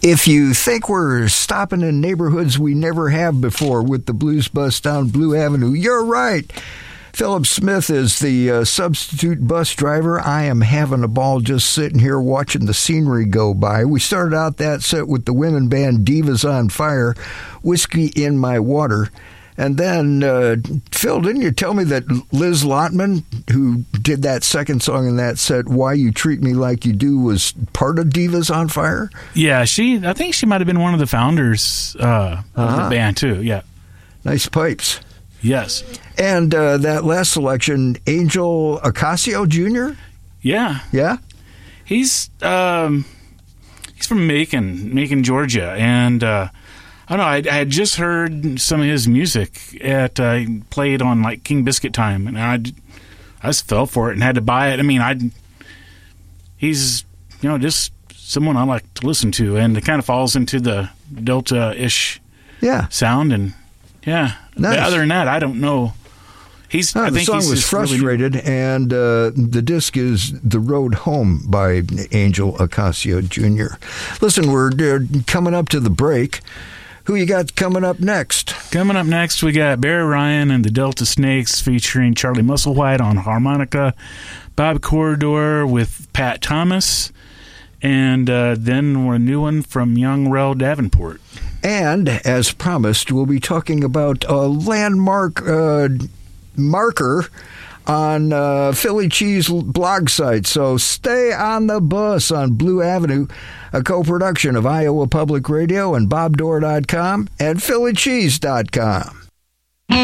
If you think we're stopping in neighborhoods we never have before with the Blues Bus down Blue Avenue, you're right. Philip Smith is the substitute bus driver. I am having a ball just sitting here watching the scenery go by. We started out that set with the women band Divas on Fire, Whiskey in My Water. And then, Phil, didn't you tell me that Liz Lotman, who did that second song in that set, Why You Treat Me Like You Do, was part of Divas on Fire? Yeah, I think she might have been one of the founders of the band, too, yeah. Nice pipes. Yes. And that last selection, Angel Ocasio Jr.? Yeah. Yeah? He's from Macon, Georgia, and I don't know, I had just heard some of his music played on like King Biscuit Time, and I just fell for it and had to buy it. I mean, he's just someone I like to listen to, and it kind of falls into the Delta-ish sound, and yeah. Nice. Other than that, I don't know. I think the song was Frustrated, and the disc is The Road Home by Angel Ocasio Jr. Listen, we're coming up to the break. Who you got coming up next? Coming up next, we got Barry Ryan and the Delta Snakes featuring Charlie Musselwhite on harmonica, Bob Corridor with Pat Thomas, and then a new one from Young Rel Davenport. And, as promised, we'll be talking about a landmark marker on Philly Cheese blog site. So stay on the bus on Blue Avenue, a co-production of Iowa Public Radio and BobDoor.com and PhillyCheese.com.